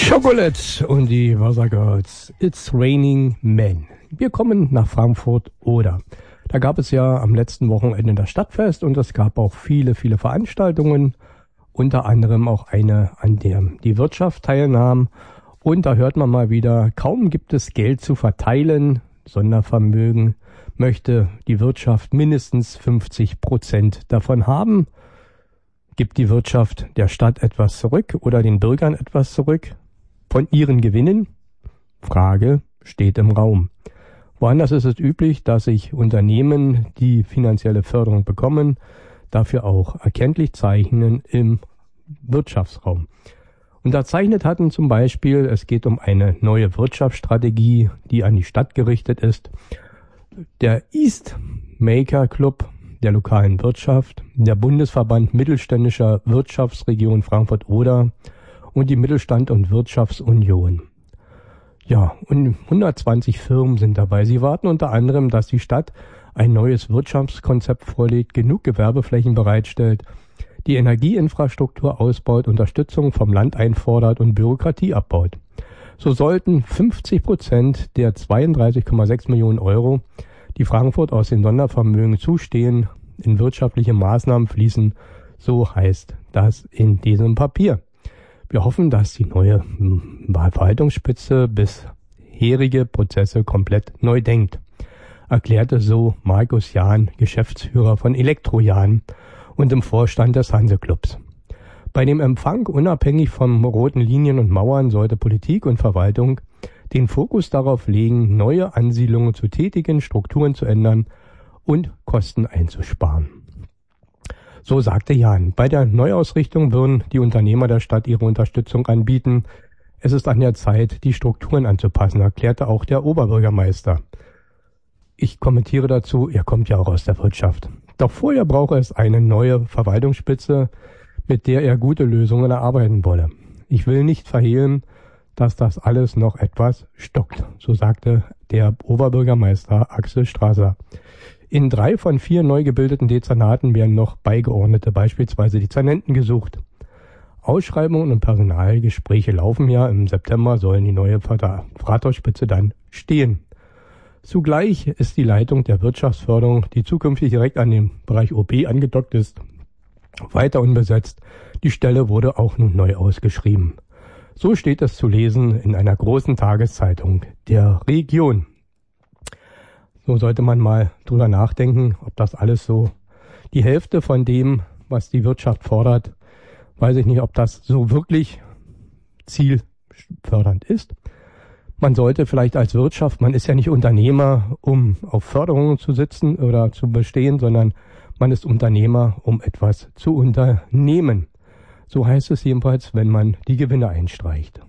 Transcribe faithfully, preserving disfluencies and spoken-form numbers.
Chocolate und die Wassergirls. It's raining men. Wir kommen nach Frankfurt-Oder. Da gab es ja am letzten Wochenende das Stadtfest und es gab auch viele, viele Veranstaltungen. Unter anderem auch eine, an der die Wirtschaft teilnahm. Und da hört man mal wieder, kaum gibt es Geld zu verteilen, Sondervermögen, möchte die Wirtschaft mindestens fünfzig Prozent davon haben. Gibt die Wirtschaft der Stadt etwas zurück oder den Bürgern etwas zurück von ihren Gewinnen? Frage steht im Raum. Woanders ist es üblich, dass sich Unternehmen, die finanzielle Förderung bekommen, dafür auch erkenntlich zeichnen im Wirtschaftsraum. Unterzeichnet hatten zum Beispiel, es geht um eine neue Wirtschaftsstrategie, die an die Stadt gerichtet ist, der East Maker Club der lokalen Wirtschaft, der Bundesverband Mittelständischer Wirtschaftsregion Frankfurt-Oder und die Mittelstand- und Wirtschaftsunion. Ja, und hundertzwanzig Firmen sind dabei. Sie warten unter anderem, dass die Stadt ein neues Wirtschaftskonzept vorlegt, genug Gewerbeflächen bereitstellt, die Energieinfrastruktur ausbaut, Unterstützung vom Land einfordert und Bürokratie abbaut. So sollten fünfzig Prozent der zweiunddreißig Komma sechs Millionen Euro, die Frankfurt aus den Sondervermögen zustehen, in wirtschaftliche Maßnahmen fließen, so heißt das in diesem Papier. Wir hoffen, dass die neue Verwaltungsspitze bisherige Prozesse komplett neu denkt, erklärte so Markus Jahn, Geschäftsführer von Elektrojahn und im Vorstand des Hanseclubs. Bei dem Empfang, unabhängig von roten Linien und Mauern, sollte Politik und Verwaltung den Fokus darauf legen, neue Ansiedlungen zu tätigen, Strukturen zu ändern und Kosten einzusparen. So sagte Jahn. Bei der Neuausrichtung würden die Unternehmer der Stadt ihre Unterstützung anbieten. Es ist an der Zeit, die Strukturen anzupassen, erklärte auch der Oberbürgermeister. Ich kommentiere dazu, er kommt ja auch aus der Wirtschaft. Doch vorher brauche es eine neue Verwaltungsspitze, mit der er gute Lösungen erarbeiten wolle. Ich will nicht verhehlen, dass das alles noch etwas stockt, so sagte der Oberbürgermeister Axel Strasser. In drei von vier neu gebildeten Dezernaten werden noch Beigeordnete, beispielsweise Dezernenten, gesucht. Ausschreibungen und Personalgespräche laufen ja. Im September sollen die neue Rathausspitze dann stehen. Zugleich ist die Leitung der Wirtschaftsförderung, die zukünftig direkt an den Bereich O B angedockt ist, weiter unbesetzt. Die Stelle wurde auch nun neu ausgeschrieben. So steht es zu lesen in einer großen Tageszeitung der Region. So sollte man mal drüber nachdenken, ob das alles so die Hälfte von dem, was die Wirtschaft fordert, weiß ich nicht, ob das so wirklich zielfördernd ist. Man sollte vielleicht als Wirtschaft, man ist ja nicht Unternehmer, um auf Förderungen zu sitzen oder zu bestehen, sondern man ist Unternehmer, um etwas zu unternehmen. So heißt es jedenfalls, wenn man die Gewinne einstreicht.